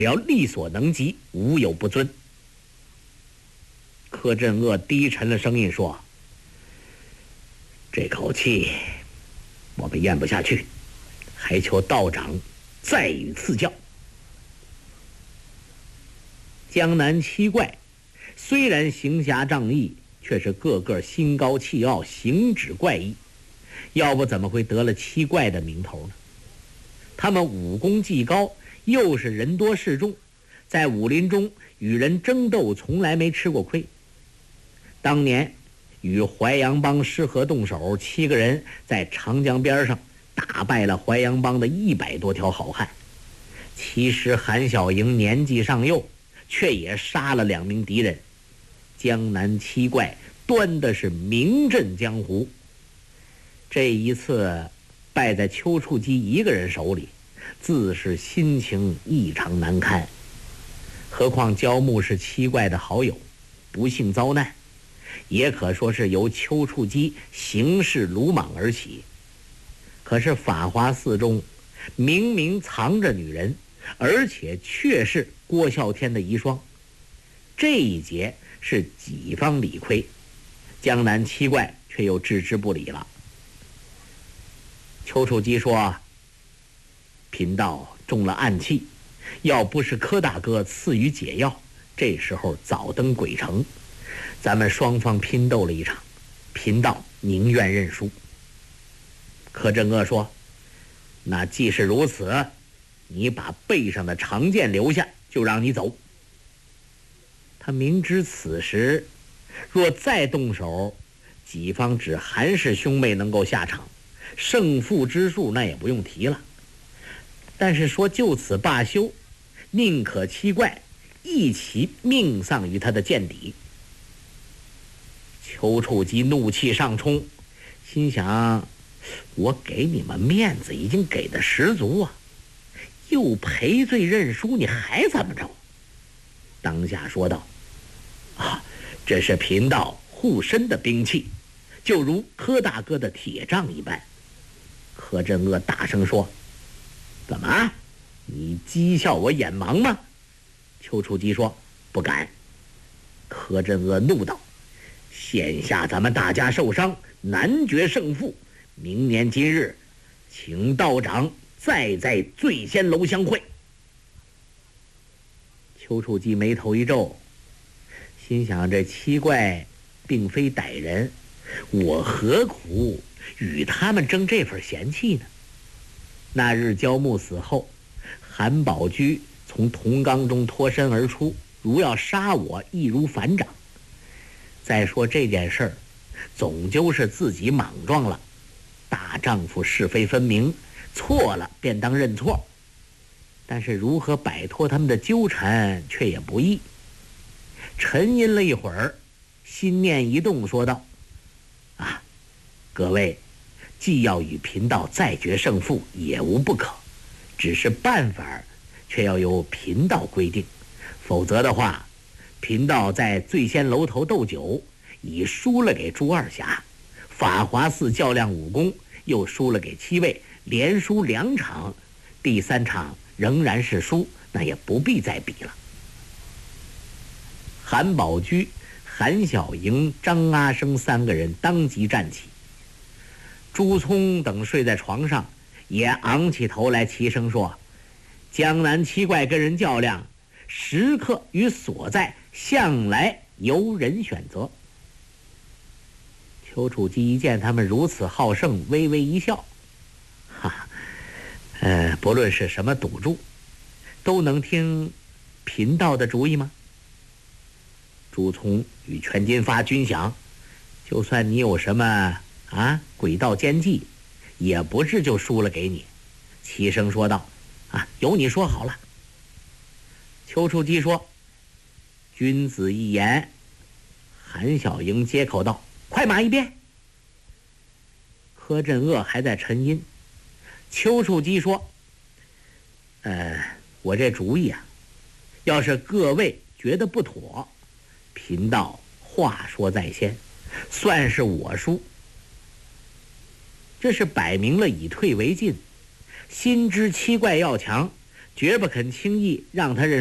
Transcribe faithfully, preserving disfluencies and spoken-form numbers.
要力所能及，无有不遵。柯镇恶低沉了声音说：“这口气我们咽不下去，还求道长再予赐教。”江南七怪虽然行侠仗义，却是个个心高气傲，行止怪异，要不怎么会得了七怪的名头呢？他们武功既高，又是人多势众，在武林中与人争斗从来没吃过亏。当年与淮阳帮失和动手，七个人在长江边上打败了淮阳帮的一百多条好汉。其实韩小营年纪尚幼，却也杀了两名敌人。江南七怪端的是名震江湖。这一次败在丘处机一个人手里，自是心情异常难堪。何况焦木是七怪的好友，不幸遭难，也可说是由丘处机行事鲁莽而起。可是法华寺中明明藏着女人，而且确是郭啸天的遗孀，这一劫是己方理亏，江南七怪却又置之不理了。丘处机说：“贫道中了暗器，要不是柯大哥赐予解药，这时候早登鬼城。咱们双方拼斗了一场，贫道宁愿认输。”柯镇恶说：“那既是如此，你把背上的长剑留下，就让你走。”他明知此时若再动手，己方只韩氏兄妹能够下场，胜负之数那也不用提了。但是说就此罢休，宁可七怪一起命丧于他的剑底。丘处机怒气上冲，心想：我给你们面子已经给的十足啊，又赔罪认输，你还怎么着？当下说道：“啊，这是贫道护身的兵器，就如柯大哥的铁杖一般。”柯镇恶大声说：“怎么？你讥笑我眼盲吗？”丘处机说：“不敢。”柯镇恶怒道：“现下咱们大家受伤，难决胜负。明年今日，请道长再在醉仙楼相会。”丘处机眉头一皱，心想：这七怪并非歹人，我何苦与他们争这份嫌弃呢？那日焦木死后，韩宝驹从铜缸中脱身而出，如要杀我，易如反掌。再说这件事儿，总究是自己莽撞了。大丈夫是非分明，错了便当认错。但是如何摆脱他们的纠缠，却也不易。沉吟了一会儿，心念一动，说道：“啊，各位，既要与贫道再决胜负，也无不可，只是办法却要由贫道规定，否则的话，贫道在醉仙楼头斗酒，已输了给朱二侠；法华寺较量武功，又输了给七位，连输两场，第三场仍然是输，那也不必再比了。”韩宝驹、韩小营、张阿生三个人当即站起，朱聪等睡在床上也昂起头来，齐声说：“江南七怪跟人较量，时刻与所在向来由人选择。”丘处机一见他们如此好胜，微微一笑：“哈，呃，不论是什么赌注，都能听贫道的主意吗？”朱聪与全金发均想，就算你有什么啊诡道奸计，也不是就输了给你。齐声说道：“啊，由你说好了。”丘处机说：“君子一言。”韩小营接口道：“快马一鞭。”柯镇恶还在沉吟。丘处机说：“呃，我这主意啊，要是各位觉得不妥，贫道话说在先，算是我输。”这是摆明了以退为进，心知七怪要强， 绝不肯轻易让他认